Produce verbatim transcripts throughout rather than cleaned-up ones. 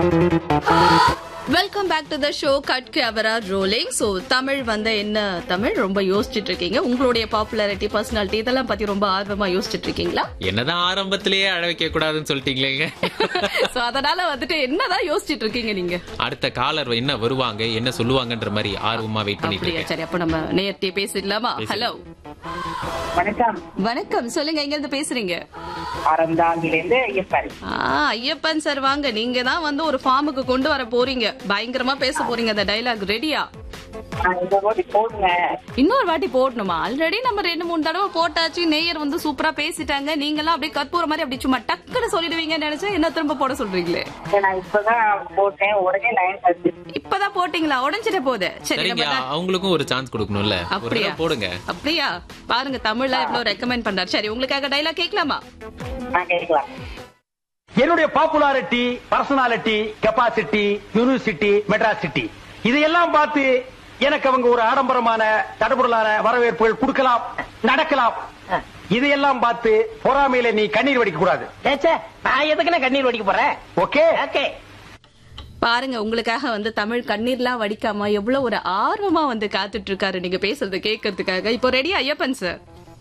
Welcome back to the show cut camera rolling. So Tamil வந்த என்ன தமிழ் ரொம்ப யோசிச்சுட்டு இருக்கீங்க. உங்களுடைய பாப்புலாரிட்டி, பர்சனாலிட்டி இதெல்லாம் பத்தி ரொம்ப ஆர்வமா யோசிச்சுட்டு இருக்கீங்களா? என்னதான் ஆரம்பத்திலேயே அழ வைக்க கூடாதுன்னு சொல்லிட்டீங்களேங்க. சோ அதனால வந்துட்டு என்னதான் யோசிச்சுட்டு இருக்கீங்க நீங்க? அடுத்த காலர் என்ன வருவாங்க, என்ன சொல்லுவாங்கன்ற மாதிரி ஆர்வமா வெயிட் பண்ணிட்டு இருக்கேன். சரி, அப்ப நம்ம நேர்த்தியே பேசிடலாமா? ஹலோ, வணக்கம். வணக்கம். சொல்லுங்க, எங்க இருந்து பேசுறீங்க? ஆரந்தாங்கிலிருந்து ஐயப்பன். ஐயப்பன் சார் வாங்க. நீங்க தான் வந்து ஒரு ஃபார்முக்கு கொண்டு வர போறீங்க, பயங்கரமா பேச போறீங்க. அந்த டைலாக் ரெடியா? இன்னொரு வாட்டி போடணுமா? ஆல்ரெடி நம்ம ரெண்டு மூணு தடவை போட்டாச்சு. நேயர் வந்து சூப்பரா பேசிட்டாங்க. நீங்க எல்லாம் அப்படியே கற்பூர மாதிரி அப்படி சும்மா டக்குன்னு சொல்லிடுவீங்கன்னு நினைச்சா என்ன திரும்ப போட சொல்றீங்களே? இப்பதான் போட்டீங்களா? உடஞ்சிட்ட போது. சரி, அவங்களுக்கும் ஒரு சான்ஸ் கொடுக்கணும்ல. அப்படியா? போடுங்க. அப்படியா? பாருங்க தமிழ்ல எவ்வளவு ரெக்கமெண்ட் பண்றாரு. சரி, உங்களுக்காக டைலாக் கேட்கலாமா? என்னுடைய popularity, personality, capacity, university, Madras City இதையெல்லாம் பார்த்து எனக்கு அவங்க ஒரு ஆடம்பரமான தடபுடலான வரவேற்புகள் கொடுக்கலாம், நடக்கலாம். இதையெல்லாம் பார்த்து பொறாமையில நீ கண்ணீர் வடிக்க கூடாது. நான் எதுக்குன்னு கண்ணீர் வடிக்க போறேன்? Okay okay. பாருங்க, உங்களுக்காக வந்து தமிழ் கண்ணீர்லாம் வடிக்காம எவ்வளவு ஒரு ஆர்வமா வந்து காத்துட்டு இருக்காரு நீங்க பேசுறது கேட்கறதுக்காக. இப்போ ready Ayyappan sir?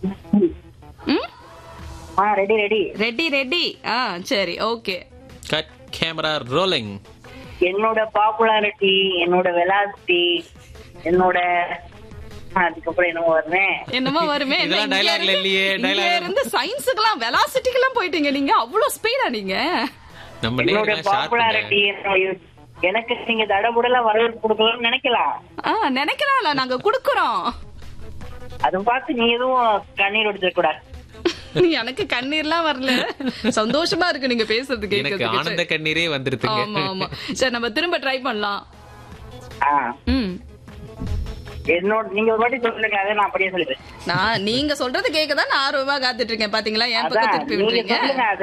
Ready ready ready ready. ஆ சரி, ஓகே. Cut camera rolling. என்னோட பாப்புலாரிட்டி, என்னோட வெலாசிட்டி, என்னோட அதுக்கப்புறம் என்னமோ வருவேன் என்னமோ வருமே. இதெல்லாம் டயலாக்ல இல்லையே. டயலாக் இருந்து சயின்ஸ்க்குலாம் வெலாசிட்டிக்குலாம் போயிட்டீங்க நீங்க. அவ்வளவு ஸ்பீடா நீங்க. நம்ம என்னோட பாப்புலாரிட்டி, எனக்கு நீங்க தடபுடலாம் வரவேற்பு கொடுக்கலாம்னு நினைக்கலாம். ஆ நினைக்கலாம்ல, நாங்க குடுக்குறோம். அதை பார்த்து நீ எதுவும் கண்ணீர் வடிக்க கூடாது. எனக்கு கண்ணீர்லாம் வரல, சந்தோஷமா இருக்கு நீங்க பேசுறது கேட்க. ஆனந்த கண்ணீரே வந்துருது. ஆமா ஆமா. சரி, நம்ம திரும்ப ட்ரை பண்ணலாம். ம், என்னோட நீங்க ஒரு வாட்டி சொல்லுங்க, அதை நான் அப்படியே சொல்லிடுறேன். நான் நீங்க சொல்றது கேட்கதான் நான் ஆர்வமா காத்துட்டு இருக்கேன். பாத்தீங்களா, என் பக்கம் திருப்பி விடுறீங்க.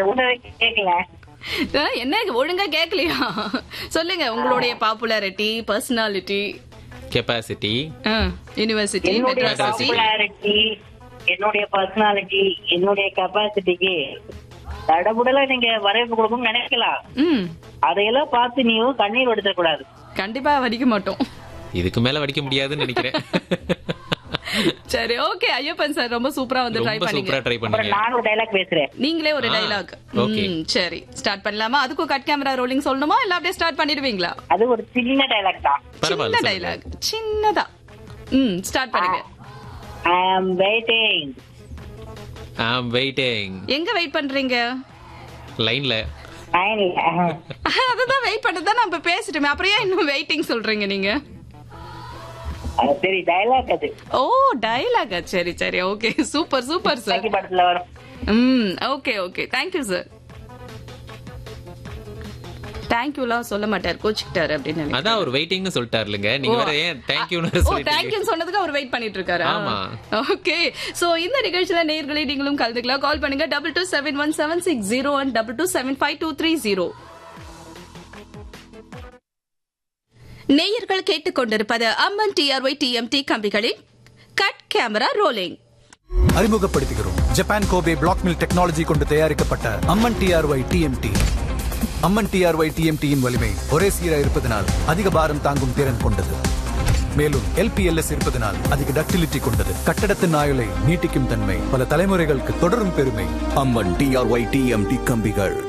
என்ன ஒழுங்கா கேட்கலையா? சொல்லுங்க, உங்களுடைய popularity, personality, capacity, university, Madras City, என்னுடைய பர்சனாலிட்டி, என்னுடைய கெப்பாசிட்டிக்கு தடபுடல நீங்க வரவேற்பு கொடுக்கணும்னு நினைக்கலாம். அதையெல்லாம் பார்த்து நீயும் கண்ணீர் வடிக்க கூடாது. கண்டிப்பா வடிக்க மாட்டோம். இதுக்கு மேல வடிக்க முடியாதுன்னு நினைக்கிறேன். சரி, ஓகே. ஐயப்பன் சார் ரொம்ப சூப்பரா வந்து ட்ரை பண்ணீங்க. நான் ஒரு டயலாக் பேசுறேன், நீங்களே ஒரு டயலாக். சரி, ஸ்டார்ட் பண்ணலாமா? அதுக்கும் கட் கேமரா ரோலிங் சொல்லணுமா இல்ல அப்படியே ஸ்டார்ட் பண்ணிடுவீங்களா? அது ஒரு சின்ன டயலாக் தான். சின்ன டயலாக், சின்னதா. ம், ஸ்டார்ட் பண்ணுங்க. I am waiting. I am waiting. எங்க வெயிட் பண்றீங்க? லைன்ல. லைன்ல. அதுதான் வெயிட் பண்ணதா நான் இப்ப பேசிட்டேன். அப்புறம் ஏன் இன்னும் வெயிட்டிங் சொல்றீங்க நீங்க? சரி, டயலாக் அது. ஓ, டயலாக். சரி சரி, ஓகே. Super super sir. படத்துல வரும். ம், okay okay. Thank you sir. தேங்க்யூலாம் சொல்ல மாட்டார், கோச்சிக்கிட்டாரு அப்படின்னு நினைக்கிறேன். அதான் அவர் வெயிட்டிங்னு சொல்லிட்டாருங்க. நீங்க வேற ஏன் தேங்க்யூன்னு சொல்லிட்டீங்க? ஓ, தேங்க்யூன்னு சொன்னதுக்கு அவர் வெயிட் பண்ணிட்டு இருக்காரு. ஆமா, ஓகே. சோ இந்த நிகழ்ச்சியில நேயர்களே நீங்களும் கலந்துக்கலாம். கால் பண்ணுங்க double two seven one seven six zero one double two seven five two three zero. நேயர்கள் கேட்டுக்கொண்டிருப்பது அம்மன் டிஆர்ஒய் டிஎம்டி கம்பிகளின் கட் கேமரா ரோலிங். அறிமுகப்படுத்துகிறோம் Japan Kobe black mill technology கொண்டு தயாரிக்கப்பட்ட அம்மன் டிஆர்ஒய் டிஎம்டி. அம்மன் டிஆர்ஒய் டிஎம்டியின் வலிமை ஒரே சீராக இருப்பதனால் அதிக பாரம் தாங்கும் திறன் கொண்டது. மேலும் எல்பிஎல்எஸ் இருப்பதனால் அதிக டக்டிலிட்டி கொண்டது. கட்டடத்தின் ஆயுளை நீட்டிக்கும் தன்மை, பல தலைமுறைகளுக்கு தொடரும் பெருமை. அம்மன் டிஆர்ஒய் டிஎம்டி கம்பிகள்.